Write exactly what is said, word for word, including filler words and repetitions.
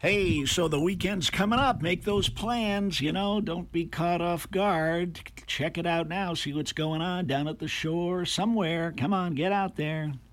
Hey, so the weekend's coming up. Make those plans, you know. Don't be caught off guard. Check it out now. See what's going on down at the shore somewhere. Come on, get out there.